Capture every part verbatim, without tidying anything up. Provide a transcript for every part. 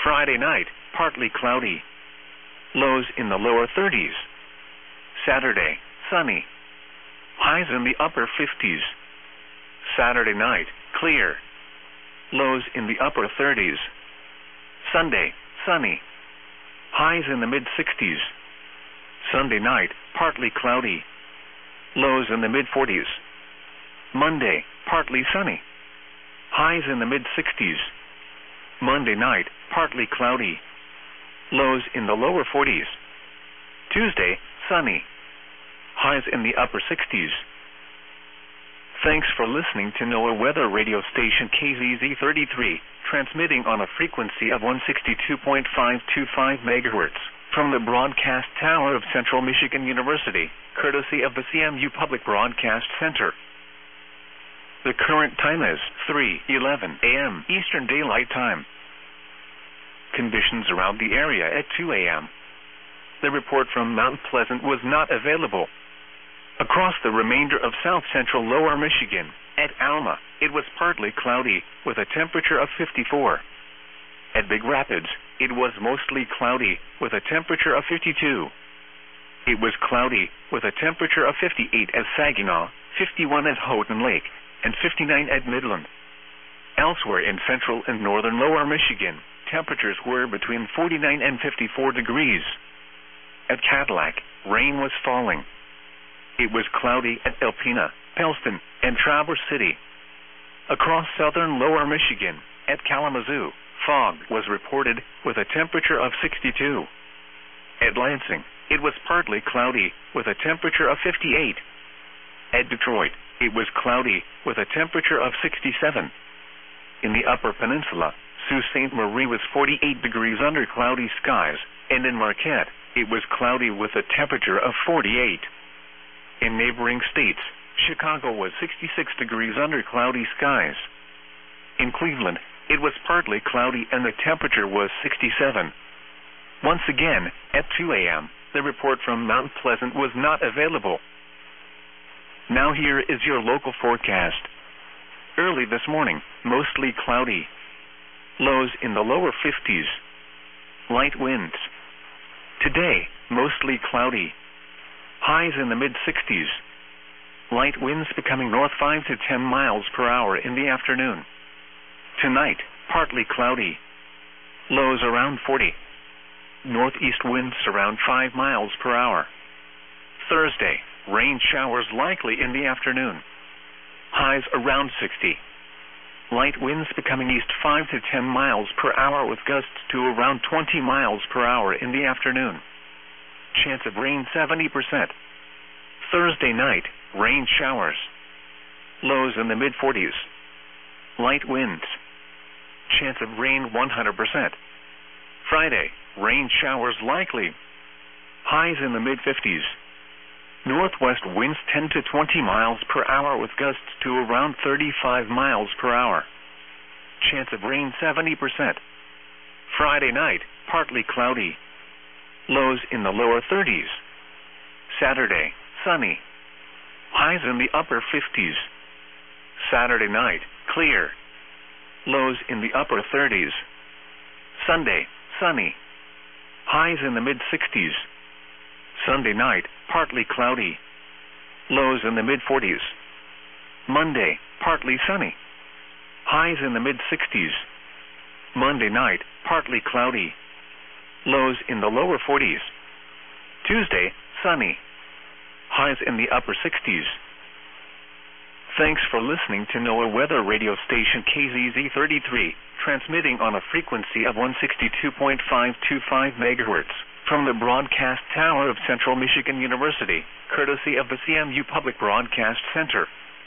Friday night, partly cloudy. Lows in the lower thirties. Saturday, sunny. Highs in the upper fifties. Saturday night, clear. Lows in the upper thirties. Sunday, sunny. Highs in the mid-sixties. Sunday night, partly cloudy. Lows in the mid-forties. Monday, partly sunny. Highs in the mid-sixties. Monday night, partly cloudy. Lows in the lower forties. Tuesday, sunny. Highs in the upper sixties. Thanks for listening to NOAA Weather Radio Station K Z Z thirty-three, transmitting on a frequency of one sixty-two point five two five megahertz from the broadcast tower of Central Michigan University, courtesy of the C M U Public Broadcast Center. The current time is three eleven a m Eastern Daylight Time. Conditions around the area at two a m The report from Mount Pleasant was not available. Across the remainder of south-central lower Michigan, at Alma, it was partly cloudy, with a temperature of fifty-four. At Big Rapids, it was mostly cloudy, with a temperature of fifty-two. It was cloudy, with a temperature of fifty-eight at Saginaw, fifty-one at Houghton Lake, and fifty-nine at Midland. Elsewhere in central and northern lower Michigan, temperatures were between forty-nine and fifty-four degrees. At Cadillac, rain was falling. It was cloudy at Alpena, Pellston, and Traverse City. Across southern lower Michigan, at Kalamazoo, fog was reported with a temperature of sixty-two. At Lansing, it was partly cloudy with a temperature of fifty-eight. At Detroit, it was cloudy with a temperature of sixty-seven. In the Upper Peninsula, Sault Ste. Marie was forty-eight degrees under cloudy skies, and in Marquette, it was cloudy with a temperature of forty-eight. In neighboring states, Chicago was sixty-six degrees under cloudy skies. In Cleveland, it was partly cloudy and the temperature was sixty-seven. Once again, at two a m, the report from Mount Pleasant was not available. Now here is your local forecast. Early this morning, mostly cloudy. Lows in the lower fifties. Light winds. Today, mostly cloudy. Highs in the mid-sixties. Light winds becoming north five to ten miles per hour in the afternoon. Tonight, partly cloudy. Lows around forty. Northeast winds around five miles per hour. Thursday, rain showers likely in the afternoon. Highs around sixty. Light winds becoming east five to ten miles per hour with gusts to around twenty miles per hour in the afternoon. Chance of rain seventy percent. Thursday night, rain showers. Lows in the mid-forties. Light winds. Chance of rain one hundred percent. Friday, rain showers likely. Highs in the mid-fifties. Northwest winds ten to twenty miles per hour with gusts to around thirty-five miles per hour. Chance of rain seventy percent. Friday night, partly cloudy. Lows in the lower thirties. Saturday, sunny. Highs in the upper fifties. Saturday night, clear. Lows in the upper thirties. Sunday, sunny. Highs in the mid-sixties. Sunday night, partly cloudy. Lows in the mid-forties. Monday, partly sunny. Highs in the mid-sixties. Monday night, partly cloudy. Lows in the lower forties. Tuesday, sunny. Highs in the upper sixties. Thanks for listening to NOAA Weather Radio Station K Z Z thirty-three, transmitting on a frequency of one sixty-two point five two five megahertz from the broadcast tower of Central Michigan University, courtesy of the C M U Public Broadcast Center.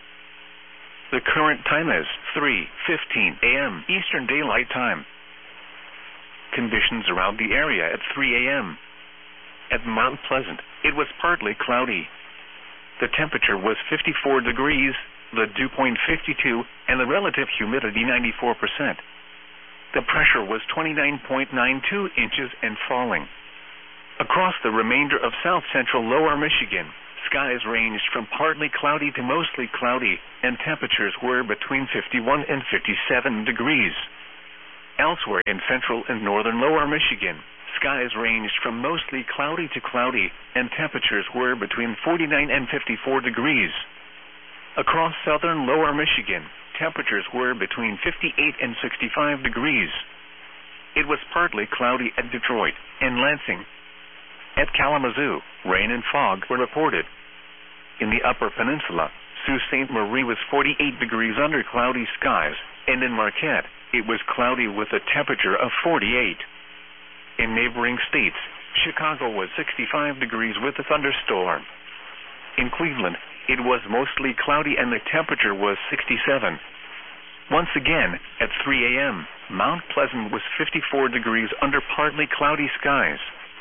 The current time is three fifteen a m Eastern Daylight Time. Conditions around the area at three a m At Mount Pleasant, it was partly cloudy. The temperature was fifty-four degrees, the dew point fifty-two, and the relative humidity ninety-four percent. The pressure was twenty-nine point nine two inches and falling. Across the remainder of south-central lower Michigan, skies ranged from partly cloudy to mostly cloudy, and temperatures were between fifty-one and fifty-seven degrees. Elsewhere in central and northern lower Michigan, skies ranged from mostly cloudy to cloudy, and temperatures were between forty-nine and fifty-four degrees. Across southern lower Michigan, temperatures were between fifty-eight and sixty-five degrees. It was partly cloudy at Detroit and Lansing. At Kalamazoo, rain and fog were reported. In the Upper Peninsula, Sault Ste. Marie was forty-eight degrees under cloudy skies, and in Marquette, it was cloudy with a temperature of forty-eight. In neighboring states, Chicago was sixty-five degrees with a thunderstorm. In Cleveland, it was mostly cloudy and the temperature was sixty-seven. Once again, at three a.m., Mount Pleasant was fifty-four degrees under partly cloudy skies.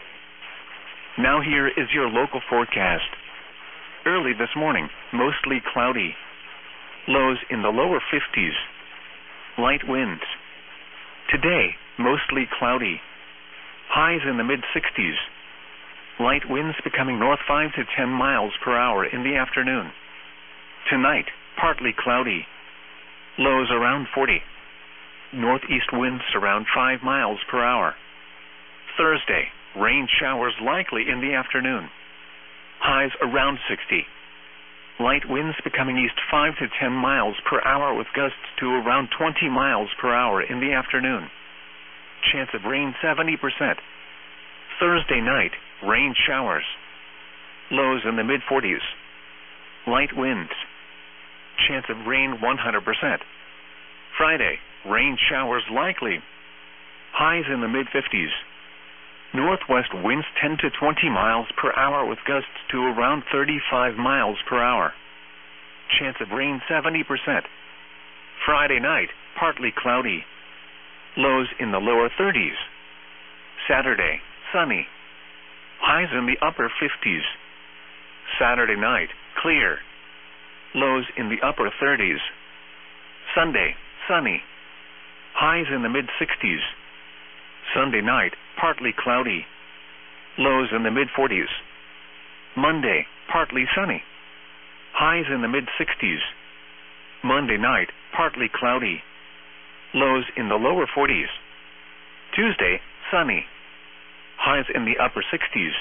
Now here is your local forecast. Early this morning, mostly cloudy. Lows in the lower fifties. Light winds. Today, mostly cloudy. Highs in the mid-sixties. Light winds becoming north five to ten miles per hour in the afternoon. Tonight, partly cloudy. Lows around forty. Northeast winds around five miles per hour. Thursday, rain showers likely in the afternoon. Highs around sixty. Light winds becoming east five to ten miles per hour with gusts to around twenty miles per hour in the afternoon. Chance of rain seventy percent. Thursday night, rain showers. Lows in the mid-forties. Light winds. Chance of rain one hundred percent. Friday, rain showers likely. Highs in the mid-fifties. Northwest winds ten to twenty miles per hour with gusts to around thirty-five miles per hour. Chance of rain seventy percent. Friday night, partly cloudy. Lows in the lower thirties. Saturday, sunny. Highs in the upper fifties. Saturday night, clear. Lows in the upper thirties. Sunday, sunny. Highs in the mid-sixties. Sunday night, partly cloudy. Lows in the mid-forties. Monday, partly sunny. Highs in the mid-sixties. Monday night, partly cloudy. Lows in the lower forties. Tuesday, sunny. Highs in the upper sixties.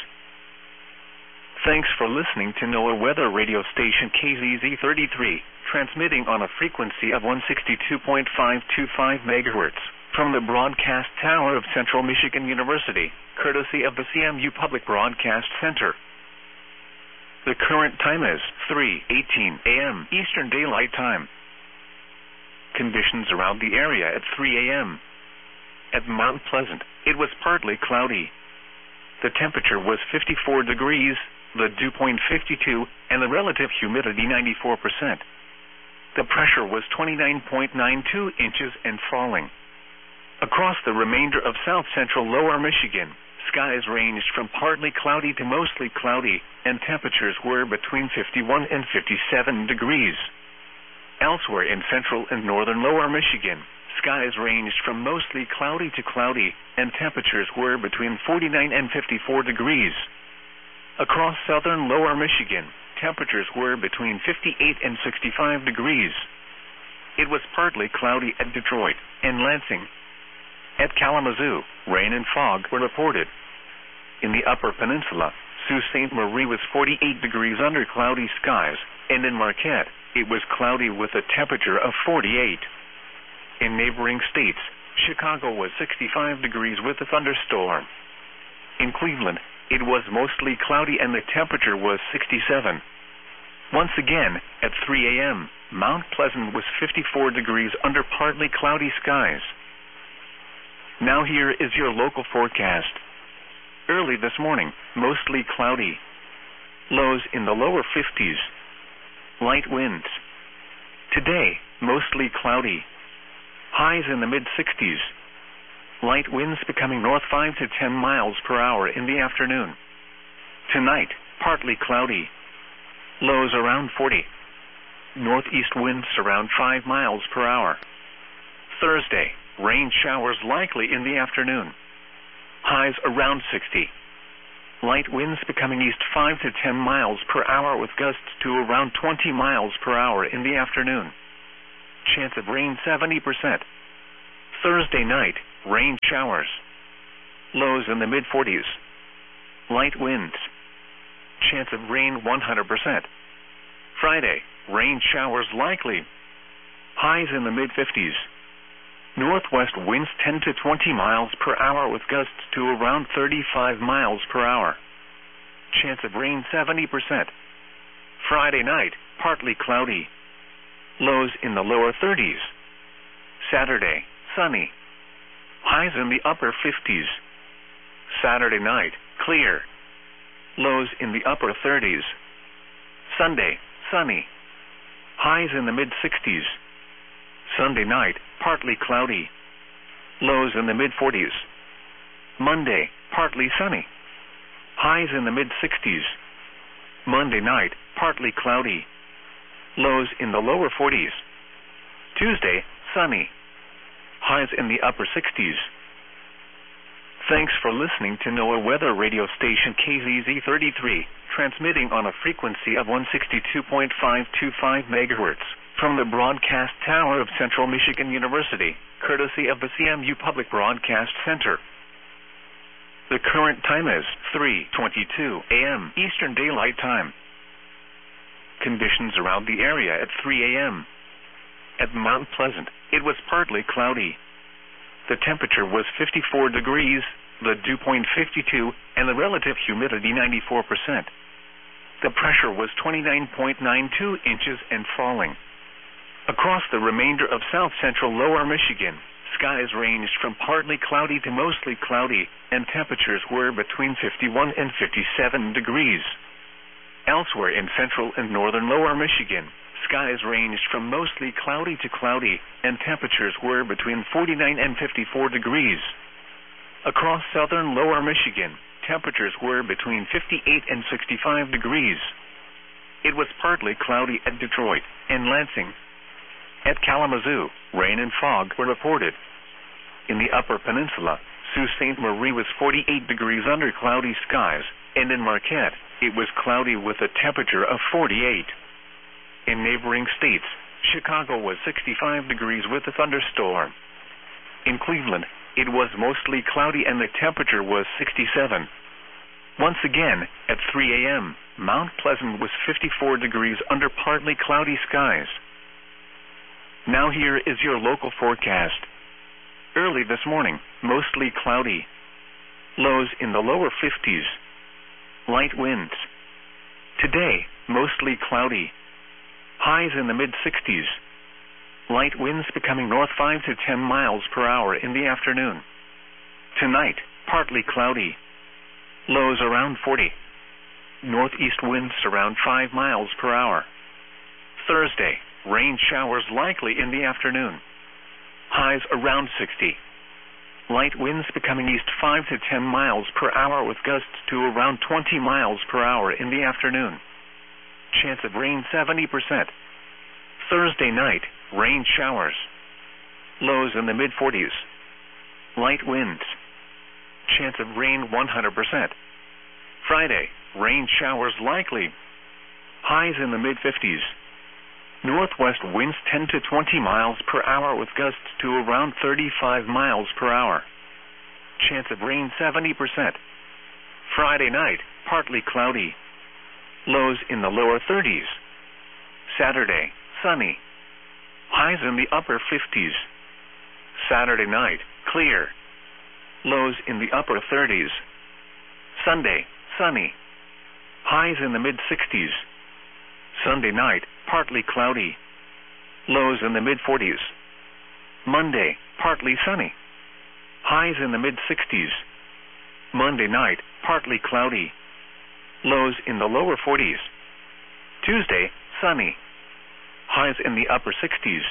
Thanks for listening to NOAA Weather Radio Station K Z Z thirty-three, transmitting on a frequency of one sixty-two point five two five megahertz from the broadcast tower of Central Michigan University, courtesy of the C M U Public Broadcast Center. The current time is three eighteen a.m. Eastern Daylight Time. Conditions around the area at three a.m. At Mount Pleasant, it was partly cloudy. The temperature was fifty-four degrees, the dew point fifty-two, and the relative humidity ninety-four percent. The pressure was twenty-nine point nine two inches and falling. Across the remainder of south-central lower Michigan, skies ranged from partly cloudy to mostly cloudy, and temperatures were between fifty-one and fifty-seven degrees. Elsewhere in central and northern lower Michigan, skies ranged from mostly cloudy to cloudy, and temperatures were between forty-nine and fifty-four degrees. Across southern lower Michigan, temperatures were between fifty-eight and sixty-five degrees. It was partly cloudy at Detroit and Lansing. At Kalamazoo, rain and fog were reported. In the Upper Peninsula, Sault Ste. Marie was forty-eight degrees under cloudy skies, and in Marquette, it was cloudy with a temperature of forty-eight. In neighboring states, Chicago was sixty-five degrees with a thunderstorm. In Cleveland, it was mostly cloudy and the temperature was sixty-seven. Once again, at three a.m., Mount Pleasant was fifty-four degrees under partly cloudy skies. Now here is your local forecast. Early this morning, mostly cloudy. Lows in the lower fifties. Light winds. Today, mostly cloudy. Highs in the mid-sixties. Light winds becoming north five to ten miles per hour in the afternoon. Tonight, partly cloudy. Lows around forty. Northeast winds around five miles per hour. Thursday, rain showers likely in the afternoon. Highs around sixty. Light winds becoming east five to ten miles per hour with gusts to around twenty miles per hour in the afternoon. Chance of rain seventy percent. Thursday night, rain showers. Lows in the mid forties. Light winds. Chance of rain one hundred percent. Friday, rain showers likely. Highs in the mid fifties. Northwest winds ten to twenty miles per hour with gusts to around thirty-five miles per hour. Chance of rain seventy percent. Friday night, partly cloudy. Lows in the lower thirties. Saturday, sunny. Highs in the upper fifties. Saturday night, clear. Lows in the upper thirties. Sunday, sunny. Highs in the mid sixties. Sunday night, partly cloudy. Lows in the mid forties. Monday, partly sunny. Highs in the mid sixties. Monday night, partly cloudy. Lows in the lower forties. Tuesday, sunny. Highs in the upper sixties. Thanks for listening to NOAA Weather Radio Station K Z Z thirty-three, transmitting on a frequency of one sixty-two point five two five megahertz from the broadcast tower of Central Michigan University, courtesy of the C M U Public Broadcast Center. The current time is three twenty-two a m Eastern Daylight Time. Conditions around the area at three a m At Mount Pleasant, it was partly cloudy. The temperature was fifty-four degrees, the dew point fifty-two, and the relative humidity ninety-four percent. The pressure was twenty-nine point nine two inches and falling. Across the remainder of south-central lower Michigan, skies ranged from partly cloudy to mostly cloudy, and temperatures were between fifty-one and fifty-seven degrees. Elsewhere in central and northern lower Michigan, skies ranged from mostly cloudy to cloudy, and temperatures were between forty-nine and fifty-four degrees. Across southern lower Michigan, temperatures were between fifty-eight and sixty-five degrees. It was partly cloudy at Detroit and Lansing. At Kalamazoo, rain and fog were reported. In the Upper Peninsula, Sault Ste. Marie was forty-eight degrees under cloudy skies, and in Marquette, it was cloudy with a temperature of forty-eight. In neighboring states, Chicago was sixty-five degrees with a thunderstorm. In Cleveland, it was mostly cloudy and the temperature was sixty-seven. Once again, at three a m, Mount Pleasant was fifty-four degrees under partly cloudy skies. Now here is your local forecast. Early this morning, mostly cloudy. Lows in the lower fifties. Light winds. Today, mostly cloudy. Highs in the mid sixties. Light winds becoming north five to ten miles per hour in the afternoon. Tonight, partly cloudy. Lows around forty. Northeast winds around five miles per hour. Thursday, rain showers likely in the afternoon. Highs around sixty. Light winds becoming east five to ten miles per hour with gusts to around twenty miles per hour in the afternoon. Chance of rain seventy percent. Thursday night, rain showers. Lows in the mid forties. Light winds. Chance of rain one hundred percent. Friday, rain showers likely. Highs in the mid fifties. Northwest winds ten to twenty miles per hour with gusts to around thirty-five miles per hour. Chance of rain seventy percent. Friday night, partly cloudy. Lows in the lower thirties. Saturday, sunny. Highs in the upper fifties. Saturday night, clear. Lows in the upper thirties. Sunday, sunny. Highs in the mid sixties. Sunday night, partly cloudy. Lows in the mid forties. Monday, partly sunny. Highs in the mid sixties. Monday night, partly cloudy. Lows in the lower forties. Tuesday, sunny. Highs in the upper sixties.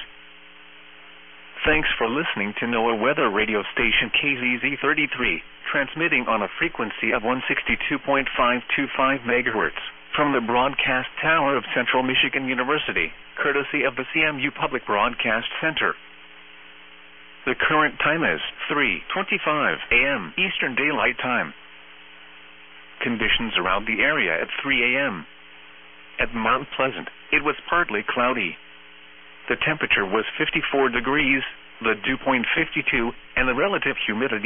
Thanks for listening to NOAA Weather Radio Station K Z Z thirty-three, transmitting on a frequency of one sixty-two point five two five megahertz from the broadcast tower of Central Michigan University, courtesy of the C M U Public Broadcast Center. The current time is three twenty-five a m Eastern Daylight Time. Conditions around the area at three a m At Mount Pleasant, it was partly cloudy. The temperature was fifty-four degrees, the dew point fifty-two, and the relative humidity